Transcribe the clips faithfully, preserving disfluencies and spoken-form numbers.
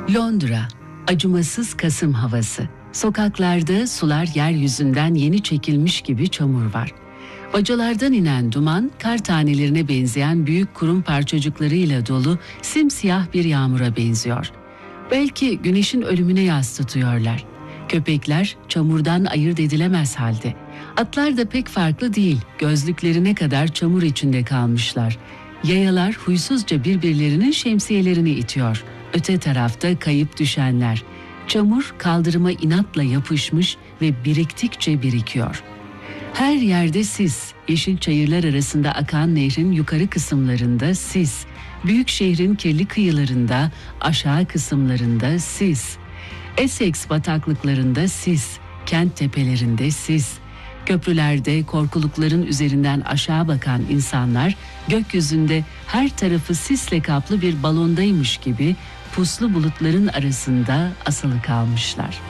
Londra, acımasız Kasım havası. Sokaklarda sular yeryüzünden yeni çekilmiş gibi çamur var. Bacalardan inen duman, kar tanelerine benzeyen büyük kurum parçacıklarıyla dolu simsiyah bir yağmura benziyor. Belki güneşin ölümüne yas tutuyorlar. Köpekler çamurdan ayırt edilemez halde. Atlar da pek farklı değil, gözlüklerine kadar çamur içinde kalmışlar. Yayalar huysuzca birbirlerinin şemsiyelerini itiyor. Öte tarafta kayıp düşenler. Çamur kaldırıma inatla yapışmış ve biriktikçe birikiyor. Her yerde sis, yeşil çayırlar arasında akan nehrin yukarı kısımlarında sis, büyük şehrin kirli kıyılarında, aşağı kısımlarında sis, Essex bataklıklarında sis, kent tepelerinde sis, köprülerde korkulukların üzerinden aşağı bakan insanlar gökyüzünde her tarafı sisle kaplı bir balondaymış gibi puslu bulutların arasında asılı kalmışlar.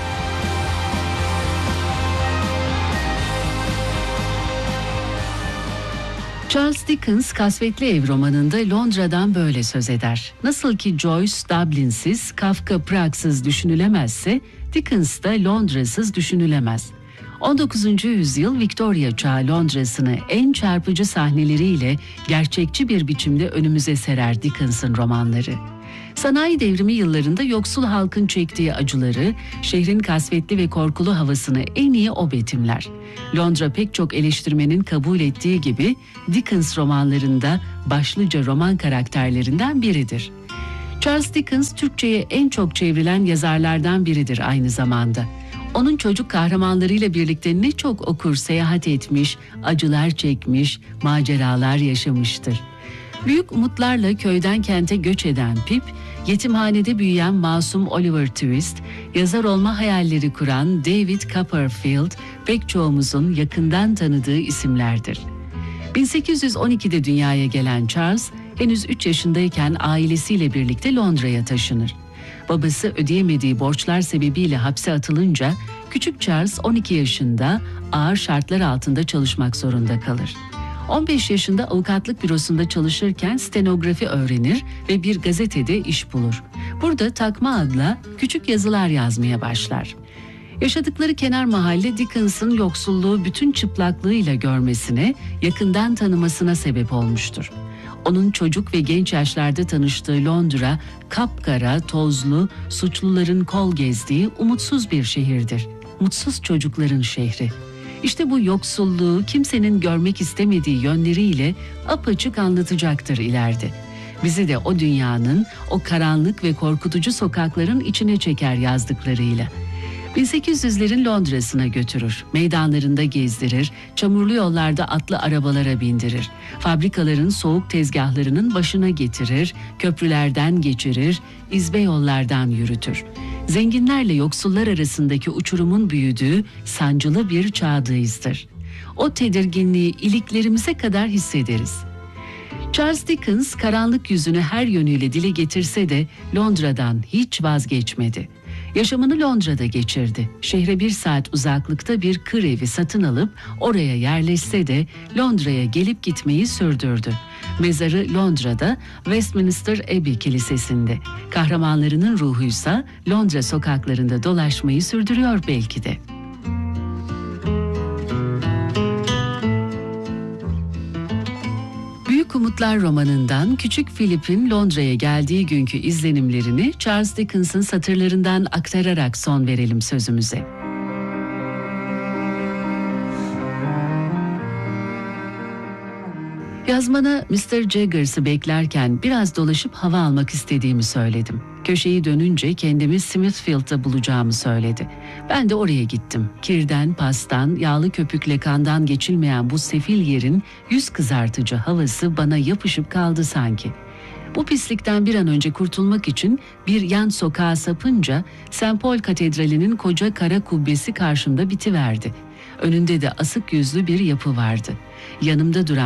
Charles Dickens Kasvetli Ev romanında Londra'dan böyle söz eder. Nasıl ki Joyce Dublin'siz, Kafka Prag'sız düşünülemezse, Dickens da Londra'sız düşünülemez. on dokuzuncu yüzyıl Victoria Çağı Londra'sını en çarpıcı sahneleriyle gerçekçi bir biçimde önümüze serer Dickens'ın romanları. Sanayi devrimi yıllarında yoksul halkın çektiği acıları, şehrin kasvetli ve korkulu havasını en iyi o betimler. Londra pek çok eleştirmenin kabul ettiği gibi Dickens romanlarında başlıca roman karakterlerinden biridir. Charles Dickens Türkçe'ye en çok çevrilen yazarlardan biridir aynı zamanda. Onun çocuk kahramanlarıyla birlikte ne çok okur seyahat etmiş, acılar çekmiş, maceralar yaşamıştır. Büyük umutlarla köyden kente göç eden Pip, yetimhanede büyüyen masum Oliver Twist, yazar olma hayalleri kuran David Copperfield pek çoğumuzun yakından tanıdığı isimlerdir. bin sekiz yüz on ikide dünyaya gelen Charles, henüz üç yaşındayken ailesiyle birlikte Londra'ya taşınır. Babası ödeyemediği borçlar sebebiyle hapse atılınca küçük Charles on iki yaşında ağır şartlar altında çalışmak zorunda kalır. on beş yaşında avukatlık bürosunda çalışırken stenografi öğrenir ve bir gazetede iş bulur. Burada takma adla küçük yazılar yazmaya başlar. Yaşadıkları kenar mahalle Dickens'ın yoksulluğu bütün çıplaklığıyla görmesine, yakından tanımasına sebep olmuştur. Onun çocuk ve genç yaşlarda tanıştığı Londra, kapkara, tozlu, suçluların kol gezdiği umutsuz bir şehirdir. Mutsuz çocukların şehri. İşte bu yoksulluğu kimsenin görmek istemediği yönleriyle apaçık anlatacaktır ileride. Bizi de o dünyanın, o karanlık ve korkutucu sokakların içine çeker yazdıklarıyla. bin sekiz yüzlerin Londra'sına götürür, meydanlarında gezdirir, çamurlu yollarda atlı arabalara bindirir, fabrikaların soğuk tezgahlarının başına getirir, köprülerden geçirir, izbe yollardan yürütür. Zenginlerle yoksullar arasındaki uçurumun büyüdüğü sancılı bir çağdayızdır. O tedirginliği iliklerimize kadar hissederiz. Charles Dickens karanlık yüzünü her yönüyle dile getirse de Londra'dan hiç vazgeçmedi. Yaşamını Londra'da geçirdi. Şehre bir saat uzaklıkta bir kır evi satın alıp oraya yerleşse de Londra'ya gelip gitmeyi sürdürdü. Mezarı Londra'da Westminster Abbey Kilisesi'nde. Kahramanlarının ruhuysa Londra sokaklarında dolaşmayı sürdürüyor belki de. Büyük Umutlar romanından Küçük Philip'in Londra'ya geldiği günkü izlenimlerini Charles Dickens'ın satırlarından aktararak son verelim sözümüze. Yazmana mister Jaggers'ı beklerken biraz dolaşıp hava almak istediğimi söyledim. Köşeyi dönünce kendimi Smithfield'da bulacağımı söyledi. Ben de oraya gittim. Kirden, pastan, yağlı köpükle kandan geçilmeyen bu sefil yerin yüz kızartıcı havası bana yapışıp kaldı sanki. Bu pislikten bir an önce kurtulmak için bir yan sokağa sapınca Saint Paul Katedrali'nin koca kara kubbesi karşımda bitiverdi. Önünde de asık yüzlü bir yapı vardı. Yanımda duran